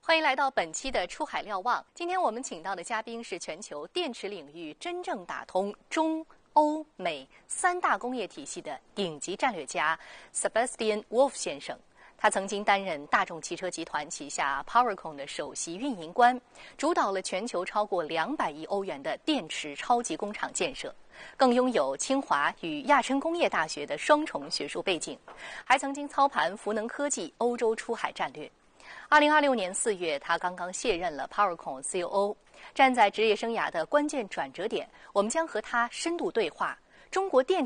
欢迎来到本期的出海瞭望。今天我们请到的嘉宾是全球电池领域真正打通中欧美三大工业体系的顶级战略家 Sebastian Wolf 先生。他曾经担任大众汽车集团旗下 PowerCo 的首席运营官，主导了全球超过200亿欧元的电池超级工厂建设，更拥有清华与亚琛工业大学的双重学术背景，还曾经操盘孚能科技欧洲出海战略。2026年4月，他刚刚卸任了 PowerCo COO。站在职业生涯的关键转折点，我们将和他深度对话中国电